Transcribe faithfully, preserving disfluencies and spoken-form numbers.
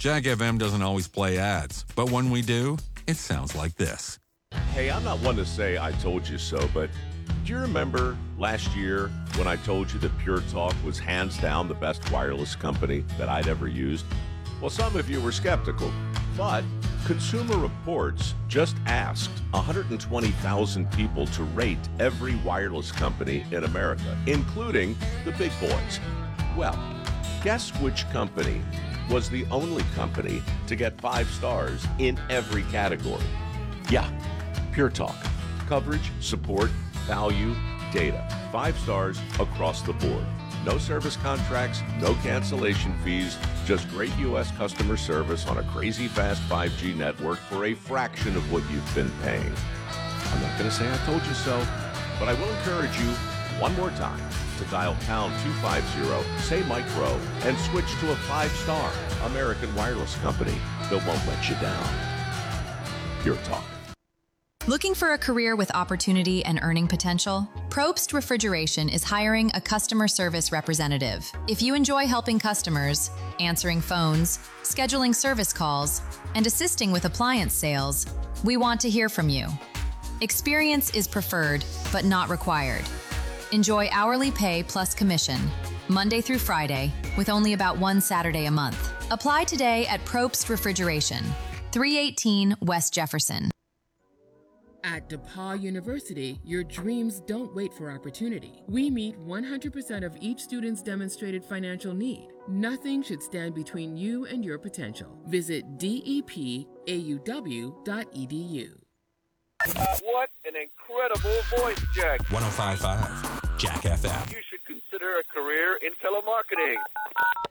Jack F M doesn't always play ads, but when we do, it sounds like this. Hey, I'm not one to say I told you so, but do you remember last year when I told you that Pure Talk was hands down the best wireless company that I'd ever used? Well, some of you were skeptical, but Consumer Reports just asked one hundred twenty thousand people to rate every wireless company in America, including the big boys. Well, guess which company was the only company to get five stars in every category? Yeah, Pure Talk. Coverage, support, value, data. Five stars across the board. No service contracts, no cancellation fees, just great U S customer service on a crazy fast five G network for a fraction of what you've been paying. I'm not going to say I told you so, but I will encourage you one more time to dial pound two fifty, say Mike Rowe, and switch to a five-star American wireless company that won't let you down. Pure Talk. Looking for a career with opportunity and earning potential? Probst Refrigeration is hiring a customer service representative. If you enjoy helping customers, answering phones, scheduling service calls, and assisting with appliance sales, we want to hear from you. Experience is preferred, but not required. Enjoy hourly pay plus commission, Monday through Friday, with only about one Saturday a month. Apply today at Probst Refrigeration, three eighteen West Jefferson. At DePauw University, your dreams don't wait for opportunity. We meet one hundred percent of each student's demonstrated financial need. Nothing should stand between you and your potential. Visit D E P A U W dot E D U. What an incredible voice, Jack. one oh five point five Jack F M. You should consider a career in telemarketing.